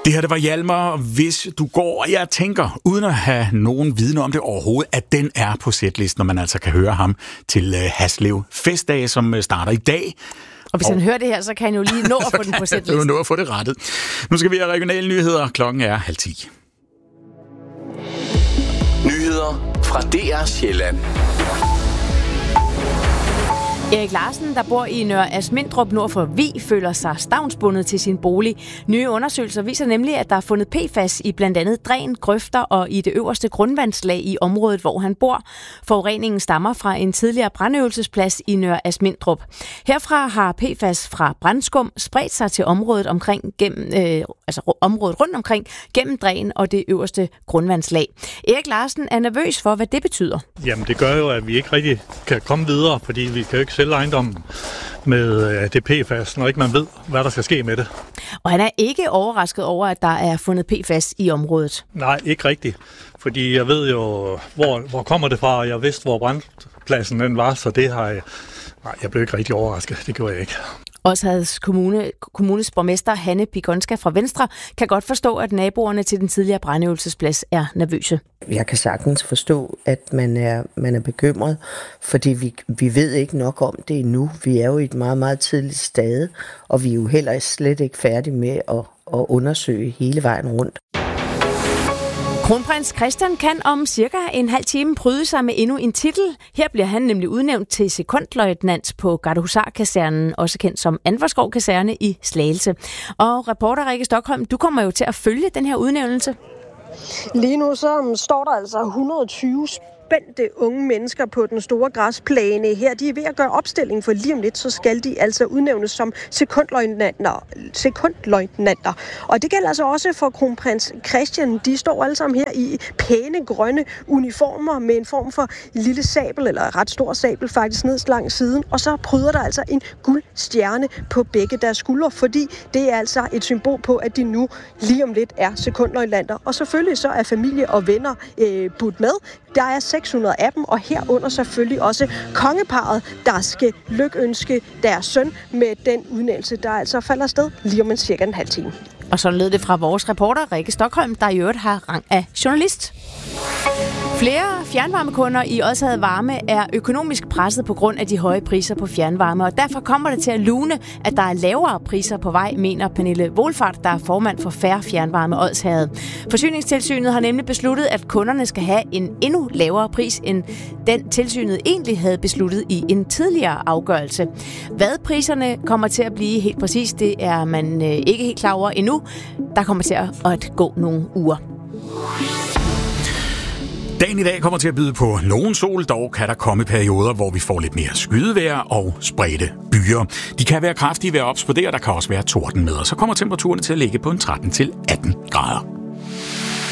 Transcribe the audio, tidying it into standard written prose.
Det her, det var Hjalmar, Hvis du går, og jeg tænker, uden at have nogen viden om det overhovedet, at den er på setlisten, når man altså kan høre ham til Haslev Festdag, som starter i dag. Og hvis han hører det her, så kan han jo lige nå at få den på setlisten. Så nå at få det rettet. Nu skal vi have regionale nyheder. Klokken er 9:30. Nyheder fra DR Sjælland. Erik Larsen, der bor i Nørre Asmindrup nord for Vig, føler sig stavnsbundet til sin bolig. Nye undersøgelser viser nemlig, at der er fundet PFAS i blandt andet dræn, grøfter og i det øverste grundvandslag i området, hvor han bor. Forureningen stammer fra en tidligere brandøvelsesplads i Nørre Asmindrup. Herfra har PFAS fra brandskum spredt sig til området området rundt omkring gennem dræn og det øverste grundvandslag. Erik Larsen er nervøs for, hvad det betyder. Jamen det gør jo, at vi ikke rigtig kan komme videre, fordi vi kan jo ikke sælge ejendommen med det PFAS, når ikke man ved, hvad der skal ske med det. Og han er ikke overrasket over, at der er fundet PFAS i området. Nej, ikke rigtigt. Fordi jeg ved jo, hvor kommer det fra, og jeg vidste, hvor brandpladsen den var, så det har jeg... Nej, jeg blev ikke rigtig overrasket. Det gjorde jeg ikke. Odsherreds kommunes borgmester Hanne Pigonska fra Venstre kan godt forstå, at naboerne til den tidligere brandøvelsesplads er nervøse. Jeg kan sagtens forstå, at man er bekymret, fordi vi ved ikke nok om det endnu. Vi er jo i et meget, meget tidligt stade, og vi er jo heller slet ikke færdige med at undersøge hele vejen rundt. Kronprins Christian kan om cirka en halv time pryde sig med endnu en titel. Her bliver han nemlig udnævnt til sekondløjtnant på Gardehusarkasernen, også kendt som Andvorskov Kaserne i Slagelse. Og reporter Rikke Stokholm, du kommer jo til at følge den her udnævnelse. Lige nu så står der altså 120 spændte unge mennesker på den store græsplæne her. De er ved at gøre opstilling, for lige om lidt, så skal de altså udnævnes som sekondløjtnanter. Og det gælder altså også for kronprins Christian. De står alle sammen her i pæne grønne uniformer med en form for lille sabel, eller ret stor sabel faktisk ned langs siden. Og så pryder der altså en guldstjerne på begge deres skuldre, fordi det er altså et symbol på, at de nu lige om lidt er sekondløjtnanter. Og selvfølgelig så er familie og venner budt med. Der er 600 af dem, og herunder selvfølgelig også kongeparret, der skal lykønske deres søn med den udnævnelse, der altså falder sted lige om cirka en halv time. Og så lød det fra vores reporter Rikke Stokholm, der i øvrigt har rang af journalist. Flere fjernvarmekunder i Odsherred Varme er økonomisk presset på grund af de høje priser på fjernvarme, og derfor kommer det til at lune, at der er lavere priser på vej, mener Pernille Wohlfahrt, der er formand for Fair Fjernvarme Odsherred. Forsyningstilsynet har nemlig besluttet, at kunderne skal have en endnu lavere pris, end den tilsynet egentlig havde besluttet i en tidligere afgørelse. Hvad priserne kommer til at blive helt præcis, det er man ikke helt klar over endnu. Der kommer til at gå nogle uger. Dagen i dag kommer til at byde på nogen sol, dog kan der komme perioder, hvor vi får lidt mere skydevejr og spredte byer. De kan være kraftige ved at ops på det, og der kan også være torden med, og så kommer temperaturerne til at ligge på en 13-18 grader.